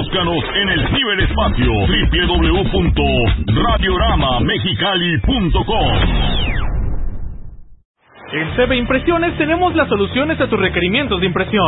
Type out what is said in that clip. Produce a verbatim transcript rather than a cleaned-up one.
Búscanos en el ciberespacio doble u doble u doble u punto radiorama mexicali punto com. En C B Impresiones tenemos las soluciones a tus requerimientos de impresión.